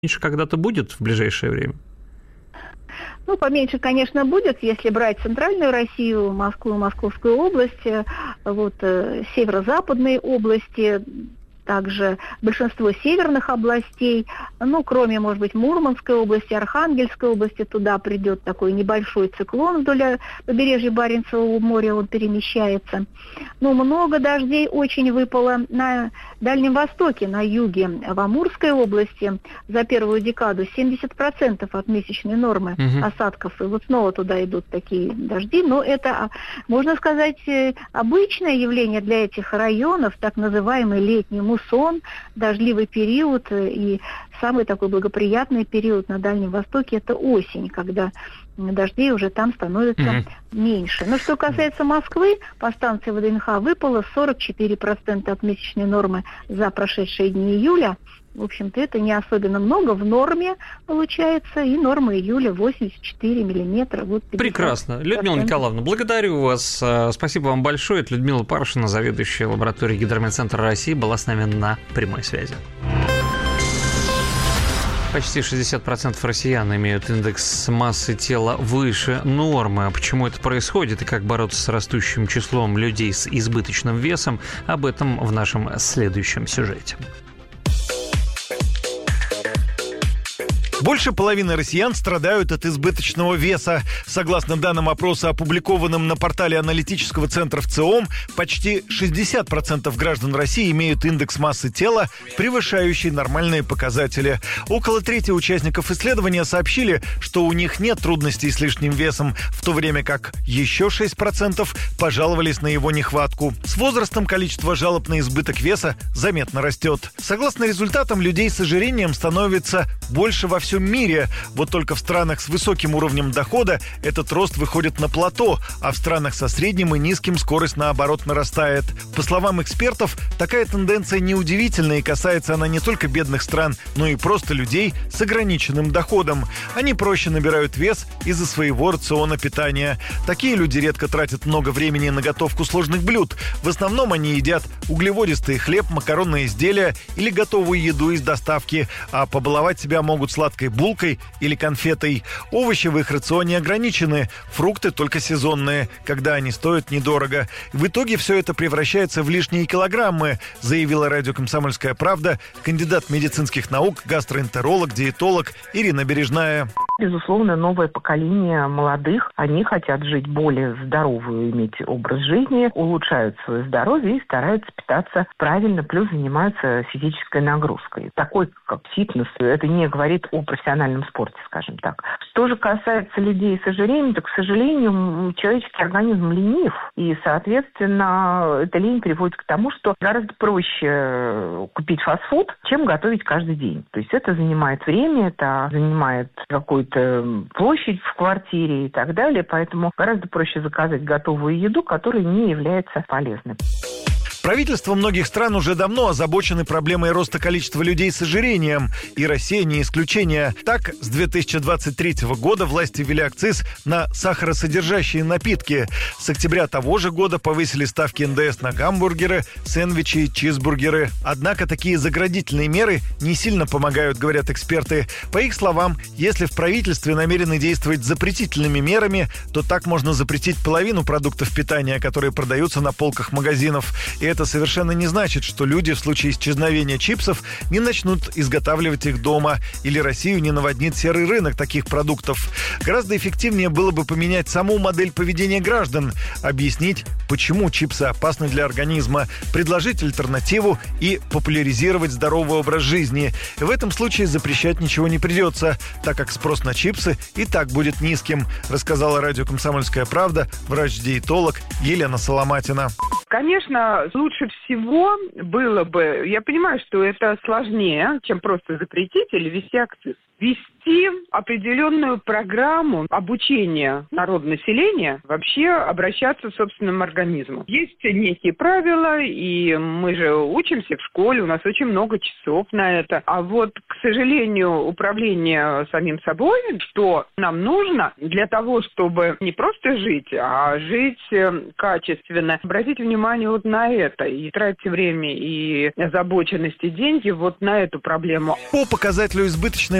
когда-то будет в ближайшее время? Ну, поменьше, конечно, будет, если брать центральную Россию, Москву, Московскую область, северо-западные области, также большинство северных областей, кроме, может быть, Мурманской области, Архангельской области, туда придет такой небольшой циклон вдоль побережья Баренцевого моря, он перемещается. Много дождей очень выпало на Дальнем Востоке, на юге, в Амурской области за первую декаду 70% от месячной нормы осадков, и снова туда идут такие дожди, но это, можно сказать, обычное явление для этих районов, так называемый летний муссон, дождливый период, и самый такой благоприятный период на Дальнем Востоке – это осень, когда дождей уже там становится меньше. Но что касается Москвы, по станции ВДНХ выпало 44% от месячной нормы за прошедшие дни июля. В общем-то, это не особенно много, в норме получается, и норма июля 84 миллиметра. Прекрасно. Людмила Николаевна, благодарю вас. Спасибо вам большое. Это Людмила Паршина, заведующая лабораторией Гидрометцентра России, была с нами на прямой связи. Почти 60% россиян имеют индекс массы тела выше нормы. А почему это происходит и как бороться с растущим числом людей с избыточным весом, об этом в нашем следующем сюжете. Больше половины россиян страдают от избыточного веса. Согласно данным опроса, опубликованным на портале аналитического центра ВЦИОМ, почти 60% граждан России имеют индекс массы тела, превышающий нормальные показатели. Около трети участников исследования сообщили, что у них нет трудностей с лишним весом, в то время как еще 6% пожаловались на его нехватку. С возрастом количество жалоб на избыток веса заметно растет. Согласно результатам, людей с ожирением становится больше во всем мире. Вот только в странах с высоким уровнем дохода этот рост выходит на плато, а в странах со средним и низким скорость, наоборот, нарастает. По словам экспертов, такая тенденция неудивительна, и касается она не только бедных стран, но и просто людей с ограниченным доходом. Они проще набирают вес из-за своего рациона питания. Такие люди редко тратят много времени на готовку сложных блюд. В основном они едят углеводистый хлеб, макаронные изделия или готовую еду из доставки, а побаловать себя могут сладкой булкой или конфетой. Овощи в их рационе ограничены, фрукты только сезонные, когда они стоят недорого. В итоге все это превращается в лишние килограммы, заявила радио «Комсомольская правда» кандидат медицинских наук, гастроэнтеролог, диетолог Ирина Бережная. Безусловно, новое поколение молодых, они хотят жить более здоровую, иметь образ жизни, улучшают свое здоровье и стараются питаться правильно, плюс занимаются физической нагрузкой. Такой, как фитнес, это не говорит о профессиональном спорте, скажем так. Что же касается людей с ожирением, то, к сожалению, человеческий организм ленив, и, соответственно, эта лень приводит к тому, что гораздо проще купить фастфуд, чем готовить каждый день. То есть это занимает время, это занимает какую-то площадь в квартире и так далее, поэтому гораздо проще заказать готовую еду, которая не является полезной. Правительства многих стран уже давно озабочены проблемой роста количества людей с ожирением, и Россия не исключение. Так, с 2023 года власти ввели акциз на сахаросодержащие напитки. С октября того же года повысили ставки НДС на гамбургеры, сэндвичи и чизбургеры. Однако такие заградительные меры не сильно помогают, говорят эксперты. По их словам, если в правительстве намерены действовать запретительными мерами, то так можно запретить половину продуктов питания, которые продаются на полках магазинов. И это совершенно не значит, что люди в случае исчезновения чипсов не начнут изготавливать их дома или Россию не наводнит серый рынок таких продуктов. Гораздо эффективнее было бы поменять саму модель поведения граждан, объяснить, почему чипсы опасны для организма, предложить альтернативу и популяризировать здоровый образ жизни. В этом случае запрещать ничего не придется, так как спрос на чипсы и так будет низким, рассказала радио «Комсомольская правда» врач-диетолог Елена Соломатина. Конечно, лучше всего было бы, я понимаю, что это сложнее, чем просто запретить или ввести акциз. Ввести определенную программу обучения народонаселения вообще обращаться к собственному организму. Есть некие правила, и мы же учимся в школе, у нас очень много часов на это. А вот, к сожалению, управление самим собой, что нам нужно для того, чтобы не просто жить, а жить качественно. Обратите внимание вот на это. это и тратите время и озабоченность и деньги вот на эту проблему. По показателю избыточной